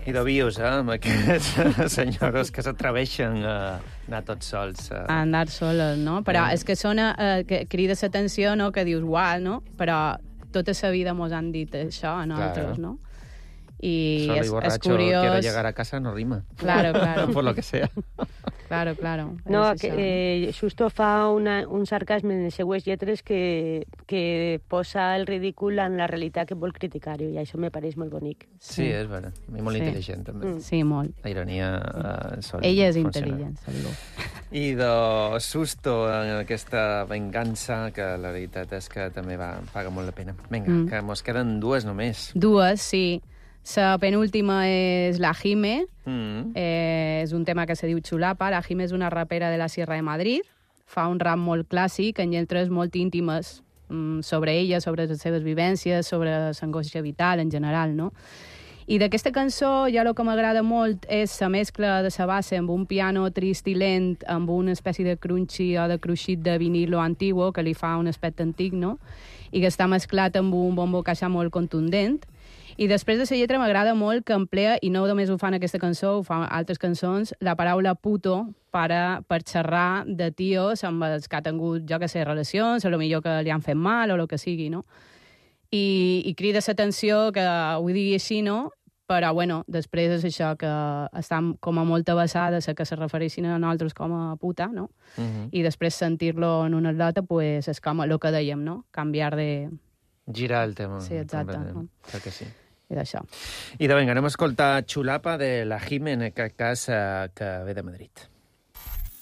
I de vius, amb aquests senyors que s'atreveixen a anar tots sols. A anar soles, no? Però és que que crida l'atenció, no?, que dius, uau, no? Però tota la vida mos han dit això a nosaltres, no? Y Solo y es borracho curioso. quiero llegar a casa no rima. Claro, claro. Por lo que sea. Claro, claro. No, És això. Xusto fa un sarcasme en les seues lletres que posa el ridícul en la realitat que vol criticar-ho, i això me pareix molt bonic. Sí, és vera. I molt intel·ligent, també. Sí, molt. La ironia Ella és funciona. intel·ligent, segur. I de susto en aquesta vengança, que la veritat és que també paga molt la pena. Vinga, que mos queden dues només. Dues, sí. La penúltima és la Jime. És un tema que se diu Chulapa. La Jime és una rapera de la Sierra de Madrid. Fa un rap molt clàssic, en lletres molt íntimes sobre ella, sobre les seves vivències, sobre l'angoixa vital en general, no? I d'aquesta cançó ja el que m'agrada molt és la mescla de la base amb un piano trist i lent, amb una espècie de crunchy o de cruixit de vinilo antiguo que li fa un aspecte antic, no? I que està mesclat amb un bombo caixà molt contundent. I després de la lletra m'agrada molt que emplea, i no només ho fa en aquesta cançó, ho fa en altres cançons, la paraula puto per xerrar de tios amb els que ha tingut, jo que sé, relacions, a lo millor que li han fet mal o el que sigui, no? I crida l'atenció que ho digui així, no? Però, bueno, després és això, que estan com a molta vessada que se refereixin a nosaltres com a puta, no? I després sentir-lo en una atleta, pues, és com el que dèiem, no? Canviar de... Girar el tema. Sí, exacte. Clar que sí. I d'això. I de vinga, anem a escoltar Chulapa de la Jime, en aquest cas, que ve de Madrid.